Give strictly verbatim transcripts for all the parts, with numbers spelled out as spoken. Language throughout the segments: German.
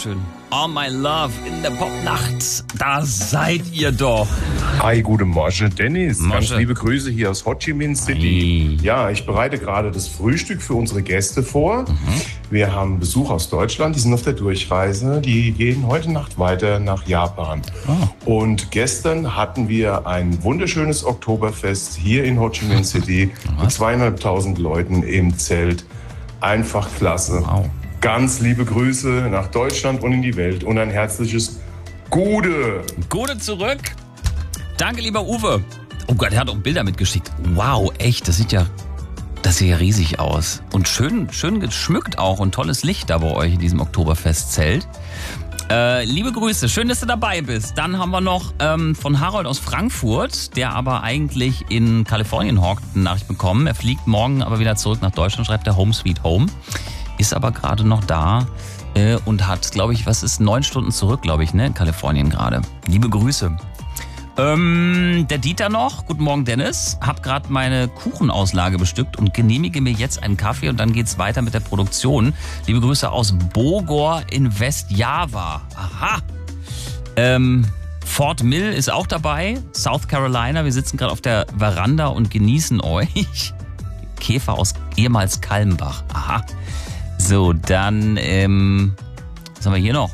schön. All My Love in der Popnacht. Da seid ihr doch. Hi, guten Morgen, Dennis. Morgen. Ganz liebe Grüße hier aus Ho Chi Minh City. Hi. Ja, ich bereite gerade das Frühstück für unsere Gäste vor. Mhm. Wir haben Besuch aus Deutschland, die sind auf der Durchreise. Die gehen heute Nacht weiter nach Japan. Oh. Und gestern hatten wir ein wunderschönes Oktoberfest hier in Ho Chi Minh City mit zweieinhalbtausend Leuten im Zelt. Einfach klasse. Wow. Ganz liebe Grüße nach Deutschland und in die Welt und ein herzliches Gute. Gute zurück. Danke, lieber Uwe. Oh Gott, er hat auch Bilder mitgeschickt. Wow, echt, das sieht ja, das sieht ja riesig aus. Und schön, schön geschmückt auch und tolles Licht da bei euch in diesem Oktoberfestzelt. Äh, liebe Grüße, schön, dass du dabei bist. Dann haben wir noch ähm, von Harold aus Frankfurt, der aber eigentlich in Kalifornien hockt, eine Nachricht bekommen. Er fliegt morgen aber wieder zurück nach Deutschland, schreibt er Home Sweet Home. Ist aber gerade noch da äh, und hat, glaube ich, was ist, neun Stunden zurück, glaube ich, ne, in Kalifornien gerade. Liebe Grüße. Ähm, der Dieter noch. Guten Morgen, Dennis. Hab gerade meine Kuchenauslage bestückt und genehmige mir jetzt einen Kaffee und dann geht's weiter mit der Produktion. Liebe Grüße aus Bogor in Westjava. Aha. Ähm, Fort Mill ist auch dabei. South Carolina. Wir sitzen gerade auf der Veranda und genießen euch. Käfer aus ehemals Kalmbach. Aha. So, dann, ähm, was haben wir hier noch?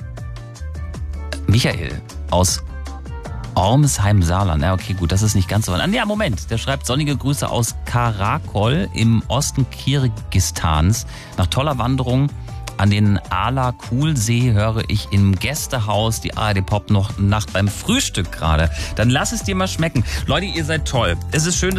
Michael aus Ormesheim-Saarland. Ja, okay, gut, das ist nicht ganz so. Ja, Moment, der schreibt sonnige Grüße aus Karakol im Osten Kirgisistans. Nach toller Wanderung an den Ala-Kul-See höre ich im Gästehaus die A R D-Pop noch Nacht beim Frühstück gerade. Dann lass es dir mal schmecken. Leute, ihr seid toll. Es ist schön,